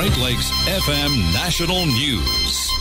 Great Lakes FM National News.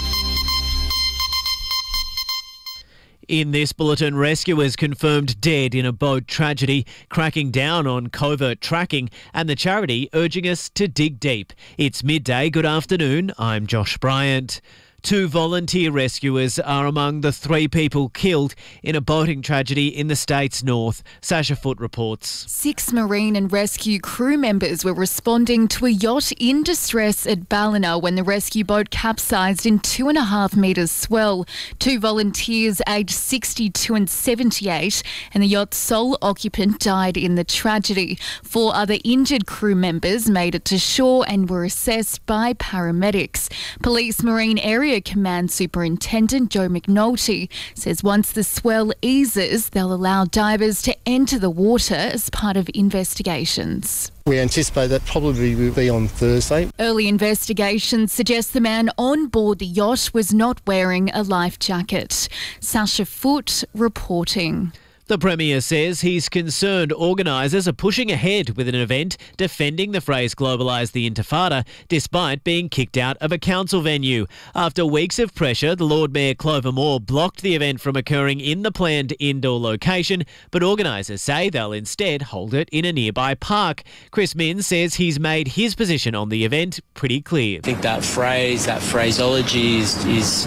In this bulletin, rescuers confirmed dead in a boat tragedy, cracking down on covert tracking, and the charity urging us to dig deep. It's midday. Good afternoon. I'm Josh Bryant. 2 volunteer rescuers are among the 3 people killed in a boating tragedy in the state's north. Sasha Foote reports. 6 marine and rescue crew members were responding to a yacht in distress at Ballina when the rescue boat capsized in 2.5 metres swell. 2 volunteers aged 62 and 78 and the yacht's sole occupant died in the tragedy. 4 other injured crew members made it to shore and were assessed by paramedics. Police Marine Area Command Superintendent Joe McNulty says once the swell eases, they'll allow divers to enter the water as part of investigations. We anticipate that probably will be on Thursday. Early investigations suggest the man on board the yacht was not wearing a life jacket. Sasha Foote reporting. The Premier says he's concerned organisers are pushing ahead with an event defending the phrase globalise the intifada despite being kicked out of a council venue. After weeks of pressure, the Lord Mayor Clover Moore blocked the event from occurring in the planned indoor location, but organisers say they'll instead hold it in a nearby park. Chris Minns says he's made his position on the event pretty clear. I think that phraseology is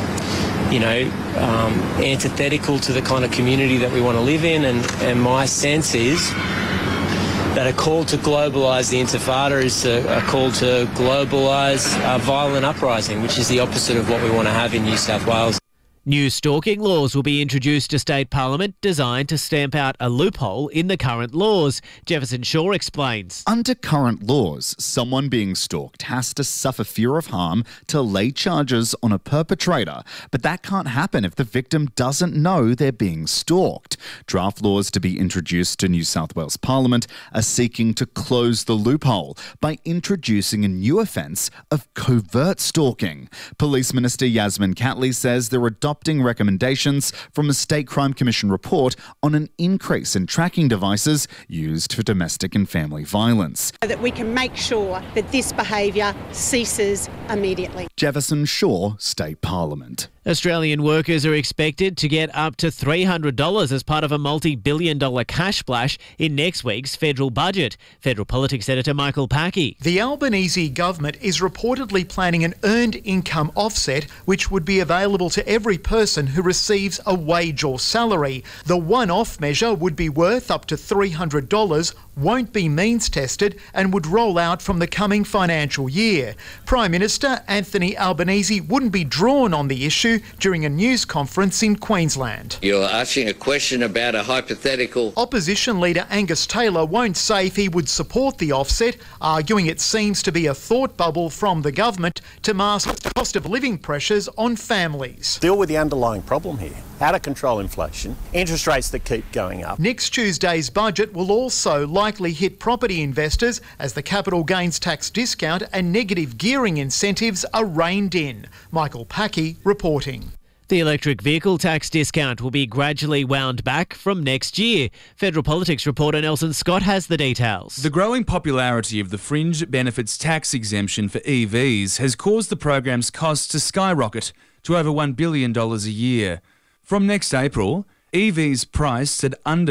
antithetical to the kind of community that we want to live in, and my sense is that a call to globalise the intifada is a call to globalise violent uprising, which is the opposite of what we want to have in New South Wales. New stalking laws will be introduced to State Parliament designed to stamp out a loophole in the current laws. Jefferson Shaw explains. Under current laws, someone being stalked has to suffer fear of harm to lay charges on a perpetrator, but that can't happen if the victim doesn't know they're being stalked. Draft laws to be introduced to New South Wales Parliament are seeking to close the loophole by introducing a new offence of covert stalking. Police Minister Yasmin Catley says they're adopting recommendations from a State Crime Commission report on an increase in tracking devices used for domestic and family violence. So that we can make sure that this behaviour ceases immediately. Jefferson Shaw, State Parliament. Australian workers are expected to get up to $300 as part of a multi-billion-dollar cash splash in next week's federal budget. Federal Politics Editor Michael Packey. The Albanese government is reportedly planning an earned income offset which would be available to every person who receives a wage or salary. The one-off measure would be worth up to $300, won't be means tested and would roll out from the coming financial year. Prime Minister Anthony Albanese wouldn't be drawn on the issue during a news conference in Queensland. You're asking a question about a hypothetical. Opposition leader Angus Taylor won't say if he would support the offset, arguing it seems to be a thought bubble from the government to mask the cost of living pressures on families. Deal with the underlying problem here. Out of control inflation, interest rates that keep going up. Next Tuesday's budget will also likely hit property investors as the capital gains tax discount and negative gearing incentives are reined in. Michael Packey reporting. The electric vehicle tax discount will be gradually wound back from next year. Federal Politics reporter Nelson Scott has the details. The growing popularity of the fringe benefits tax exemption for EVs has caused the program's costs to skyrocket to over $1 billion a year. From next April, EVs priced at under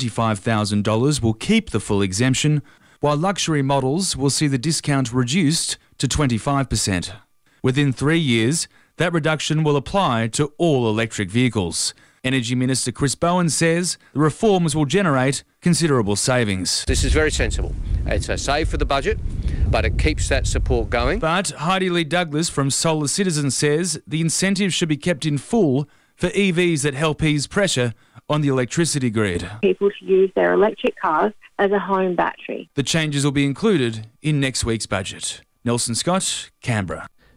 $75,000 will keep the full exemption, while luxury models will see the discount reduced to 25%. Within 3 years, that reduction will apply to all electric vehicles. Energy Minister Chris Bowen says the reforms will generate considerable savings. This is very sensible. It's a save for the budget, but it keeps that support going. But Heidi Lee Douglas from Solar Citizen says the incentives should be kept in full for EVs that help ease pressure on the electricity grid. People to use their electric cars as a home battery. The changes will be included in next week's budget. Nelson Scott, Canberra.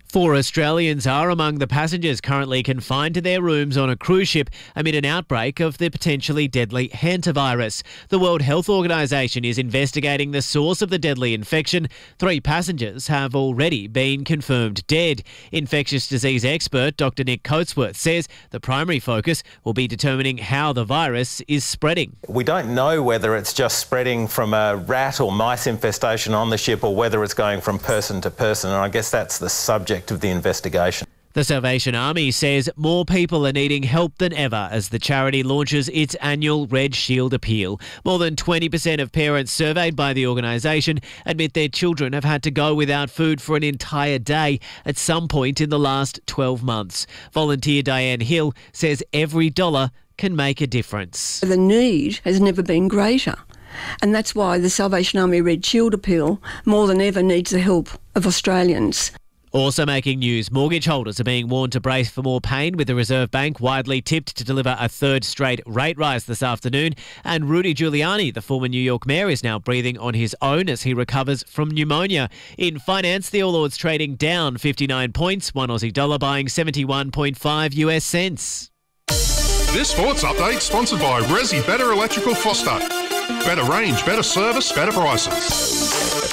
4 Australians are among the passengers currently confined to their rooms on a cruise ship amid an outbreak of the potentially deadly hantavirus. The World Health Organization is investigating the source of the deadly infection. 3 passengers have already been confirmed dead. Infectious disease expert Dr. Nick Coatsworth says the primary focus will be determining how the virus is spreading. We don't know whether it's just spreading from a rat or mice infestation on the ship or whether it's going from person to person, and I guess that's the subject of the investigation. The Salvation Army says more people are needing help than ever as the charity launches its annual Red Shield appeal. More than 20% of parents surveyed by the organisation admit their children have had to go without food for an entire day at some point in the last 12 months. Volunteer Diane Hill says every dollar can make a difference. The need has never been greater. And that's why the Salvation Army Red Shield appeal more than ever needs the help of Australians. Also making news, mortgage holders are being warned to brace for more pain with the Reserve Bank widely tipped to deliver a 3rd straight rate rise this afternoon. And Rudy Giuliani, the former New York mayor, is now breathing on his own as he recovers from pneumonia. In finance, the All Ords trading down 59 points, $1 Aussie buying 71.5 US cents. This sports update sponsored by Resi Better Electrical Foster. Better range, better service, better prices.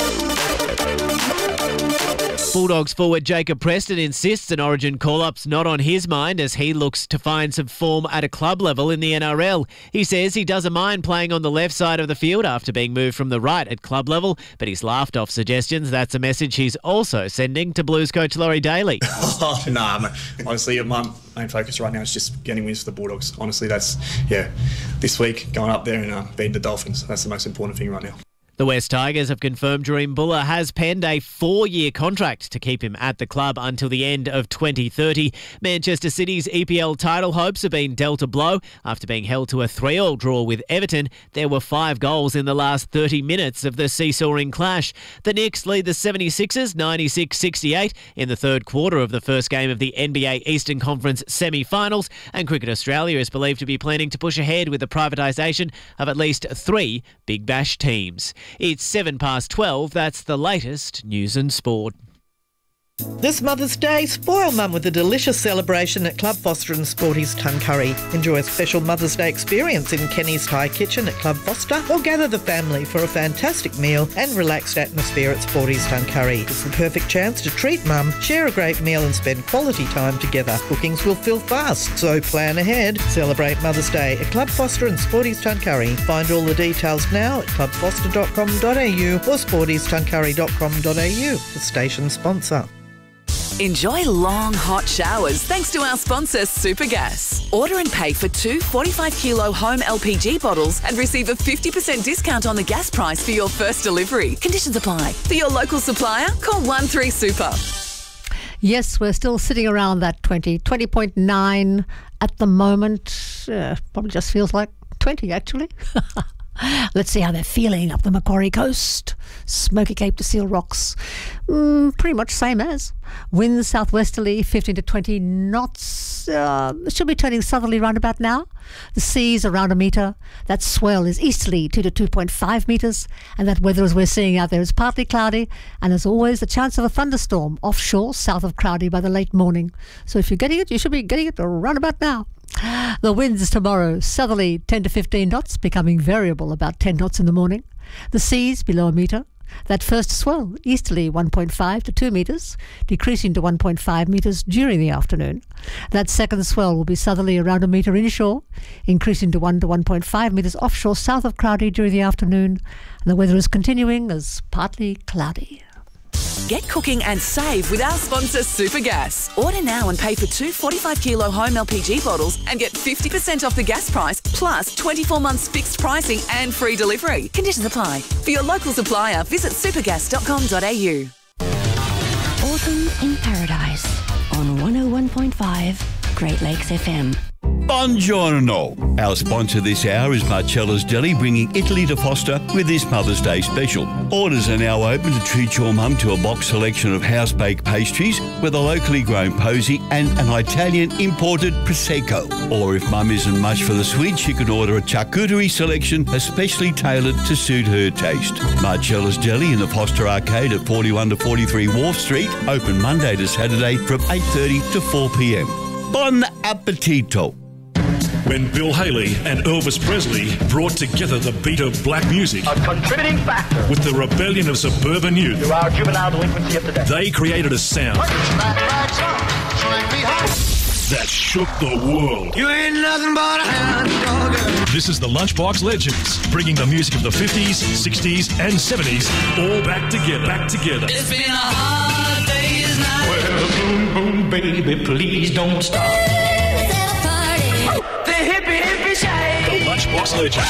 Bulldogs forward Jacob Preston insists an Origin call-up's not on his mind as he looks to find some form at a club level in the NRL. He says he doesn't mind playing on the left side of the field after being moved from the right at club level, but he's laughed off suggestions. That's a message he's also sending to Blues coach Laurie Daly. Honestly, my main focus right now is just getting wins for the Bulldogs. Honestly, that's, this week, going up there and beating the Dolphins. That's the most important thing right now. The West Tigers have confirmed Jahream Buller has penned a 4-year contract to keep him at the club until the end of 2030. Manchester City's EPL title hopes have been dealt a blow after being held to a 3-3 draw with Everton. There were 5 goals in the last 30 minutes of the seesawing clash. The Knicks lead the 76ers 96-68 in the third quarter of the first game of the NBA Eastern Conference semi-finals, and Cricket Australia is believed to be planning to push ahead with the privatisation of at least 3 Big Bash teams. It's 12:07. That's the latest news and sport. This Mother's Day, spoil Mum with a delicious celebration at Club Foster and Sporty's Tuncurry. Enjoy a special Mother's Day experience in Kenny's Thai Kitchen at Club Foster, or gather the family for a fantastic meal and relaxed atmosphere at Sporty's Tuncurry. It's the perfect chance to treat Mum, share a great meal and spend quality time together. Bookings will fill fast, so plan ahead. Celebrate Mother's Day at Club Foster and Sporty's Tuncurry. Find all the details now at clubfoster.com.au or sportystuncurry.com.au, the station sponsor. Enjoy long, hot showers thanks to our sponsor, Supergas. Order and pay for 2 45-kilo home LPG bottles and receive a 50% discount on the gas price for your first delivery. Conditions apply. For your local supplier, call 13Super. Yes, we're still sitting around that 20.9 at the moment. Probably just feels like 20, actually. Let's see how they're feeling up the Macquarie Coast. Smoky Cape to Seal Rocks. Pretty much same as. Winds southwesterly 15 to 20 knots. Should be turning southerly round about now. The sea's around 1 metre. That swell is easterly 2 to 2.5 metres. And that weather as we're seeing out there is partly cloudy. And as always, the chance of a thunderstorm offshore south of Crowdy by the late morning. So if you're getting it, you should be getting it around about now. The winds tomorrow, southerly 10 to 15 knots, becoming variable about 10 knots in the morning. The seas below 1 metre. That first swell, easterly 1.5 to 2 metres, decreasing to 1.5 metres during the afternoon. That second swell will be southerly around 1 metre inshore, increasing to 1 to 1.5 metres offshore south of Crowdy during the afternoon. And the weather is continuing as partly cloudy. Get cooking and save with our sponsor, Supergas. Order now and pay for 2 45-kilo home LPG bottles and get 50% off the gas price, plus 24 months fixed pricing and free delivery. Conditions apply. For your local supplier, visit supergas.com.au. Autumn in Paradise on 101.5 Great Lakes FM. Buongiorno. Our sponsor this hour is Marcella's Deli, bringing Italy to Foster with this Mother's Day special. Orders are now open to treat your mum to a box selection of house-baked pastries with a locally grown posy and an Italian imported Prosecco. Or if mum isn't much for the sweet, she can order a charcuterie selection especially tailored to suit her taste. Marcella's Deli in the Foster Arcade at 41 to 43 Wharf Street, open Monday to Saturday from 8:30 to 4 p.m. Bon appetito. When Bill Haley and Elvis Presley brought together the beat of black music, a contributing factor, with the rebellion of suburban youth, to our juvenile delinquency of today, they created a sound that shook the world. You ain't nothing but a hound dog. This is the Lunchbox Legends, bringing the music of the 50s, 60s, and 70s all back together. It's been a hard day's night. Well, boom, boom, baby, please don't stop. The hippie shake. The Lunchbox Legends.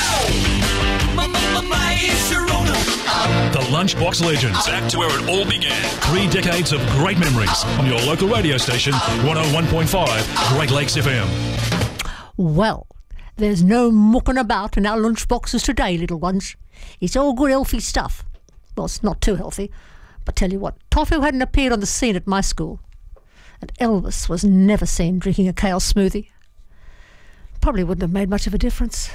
The Lunchbox Legends, back to where it all began. 3 decades of great memories on your local radio station, 101.5 Great Lakes FM. Well, there's no mucking about in our lunchboxes today, little ones. It's all good healthy stuff. Well, it's not too healthy. But tell you what, Tofu hadn't appeared on the scene at my school. And Elvis was never seen drinking a kale smoothie. Probably wouldn't have made much of a difference.